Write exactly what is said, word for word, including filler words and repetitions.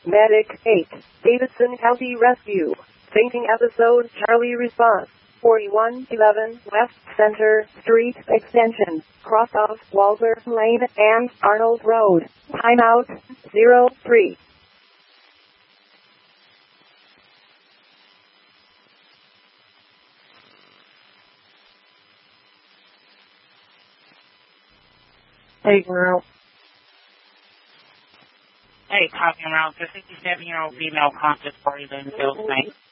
Medic eight, Davidson County Rescue. Fainting episode, Charlie response. forty-one eleven West Center Street Extension, cross of Walter Lane and Arnold Road. Timeout, zero three. Hey, girl. Hey, talking around, the fifty-seven-year-old female conscious for you in the field tonight.